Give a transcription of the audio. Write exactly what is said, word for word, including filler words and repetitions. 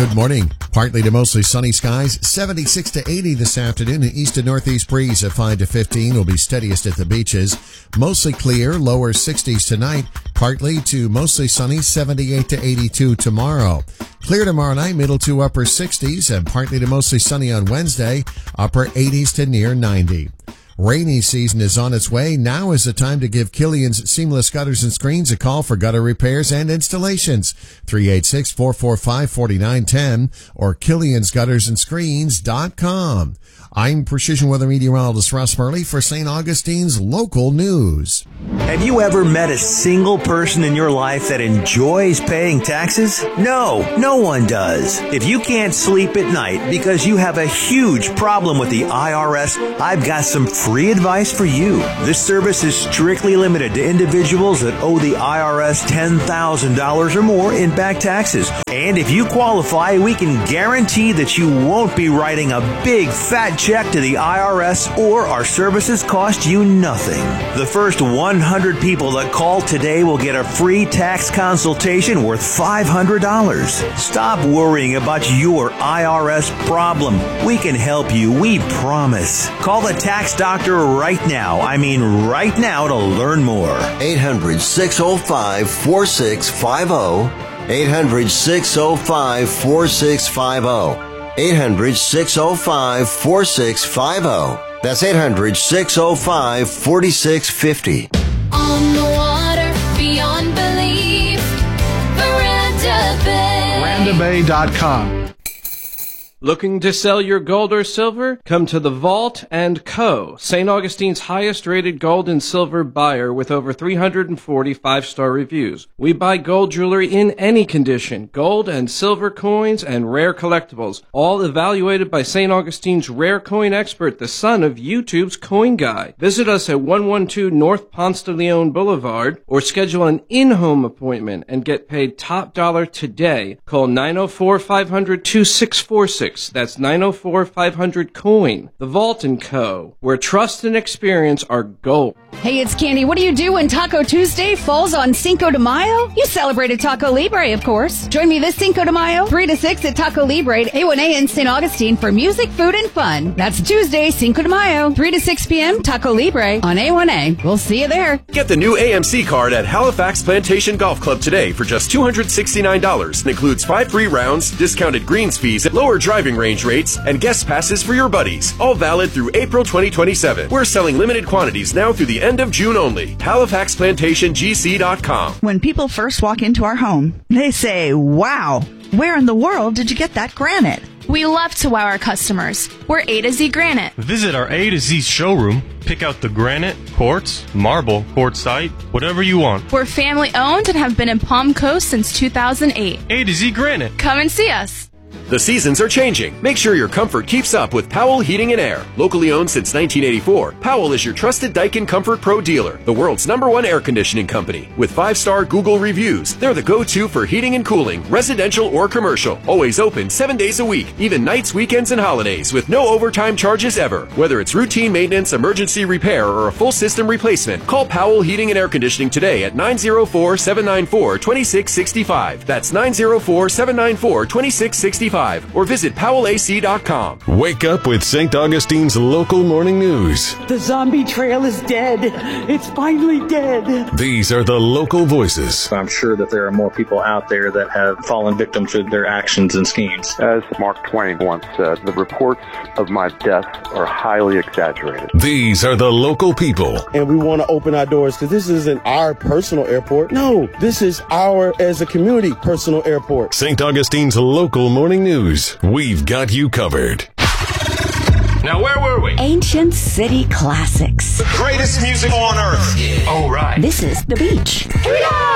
Good morning. Partly to mostly sunny skies, seventy-six to eighty this afternoon. An east to northeast breeze at five to fifteen will be steadiest at the beaches. Mostly clear, lower sixties tonight. Partly to mostly sunny, seventy-eight to eighty-two tomorrow. Clear tomorrow night, middle to upper sixties, and partly to mostly sunny on Wednesday, upper eighties to near ninety. Rainy season is on its way. Now is the time to give Killian's Seamless Gutters and Screens a call for gutter repairs and installations. three eight six, four four five, four nine one zero or killians gutters and screens dot com. I'm Precision Weather Meteorologist Russ Murley for Saint Augustine's Local News. Have you ever met a single person in your life that enjoys paying taxes? No, no one does. If you can't sleep at night because you have a huge problem with the I R S, I've got some free advice for you. This service is strictly limited to individuals that owe the I R S ten thousand dollars or more in back taxes. And if you qualify, we can guarantee that you won't be writing a big fat check to the I R S, or our services cost you nothing. The first one hundred people that call today will get a free tax consultation worth five hundred dollars. Stop worrying about your I R S problem. We can help you, we promise. Call the tax doctor right now. I mean right now to learn more. eight hundred, six oh five, four six five oh. eight hundred, six oh five, four six five oh. eight hundred, six oh five, four six five oh. That's eight hundred, six oh five, four six five oh. On the water, beyond belief, Veranda Bay. Veranda Bay dot com. Looking to sell your gold or silver? Come to the Vault and Co., Saint Augustine's highest-rated gold and silver buyer with over three hundred forty five-star reviews. We buy gold jewelry in any condition, gold and silver coins and rare collectibles, all evaluated by Saint Augustine's rare coin expert, the son of YouTube's Coin Guy. Visit us at one twelve North Ponce de Leon Boulevard or schedule an in-home appointment and get paid top dollar today. Call nine oh four, five hundred, two six four six. That's nine oh four, five hundred, coin. The Vault and Co., where trust and experience are gold. Hey, it's Candy. What do you do when Taco Tuesday falls on Cinco de Mayo? You celebrated Taco Libre, of course. Join me this Cinco de Mayo, three to six at Taco Libre at A one A in Saint Augustine for music, food, and fun. That's Tuesday, Cinco de Mayo, three to six p.m., Taco Libre on A one A. We'll see you there. Get the new A M C card at Halifax Plantation Golf Club today for just two hundred sixty-nine dollars. It includes five free rounds, discounted greens fees, lower driving range rates, and guest passes for your buddies. All valid through April twenty twenty-seven. We're selling limited quantities now through the end of June only. Halifax Plantation G C dot com. When people first walk into our home, they say, wow, where in the world did you get that granite? We love to wow our customers. We're A to Z Granite. Visit our A to Z showroom. Pick out the granite, quartz, marble, quartzite, whatever you want. We're family owned and have been in Palm Coast since two thousand eight. A to Z Granite. Come and see us. The seasons are changing. Make sure your comfort keeps up with Powell Heating and Air. Locally owned since nineteen eighty-four, Powell is your trusted Daikin Comfort Pro dealer, the world's number one air conditioning company. With five-star Google reviews, they're the go-to for heating and cooling, residential or commercial. Always open seven days a week, even nights, weekends, and holidays, with no overtime charges ever. Whether it's routine maintenance, emergency repair, or a full system replacement, call Powell Heating and Air Conditioning today at nine oh four, seven nine four, two six six five. That's nine oh four, seven nine four, two six six five. Or visit powell A C dot com. Wake up with Saint Augustine's local morning news. The zombie trail is dead. It's finally dead. These are the local voices. I'm sure that there are more people out there that have fallen victim to their actions and schemes. As Mark Twain once said, the reports of my death are highly exaggerated. These are the local people. And we want to open our doors because this isn't our personal airport. No, this is our, as a community, personal airport. Saint Augustine's local morning news. We've got you covered. Now, where were we? Ancient City Classics. The greatest music on earth. Yeah. All right. This is The Beach. Here we go!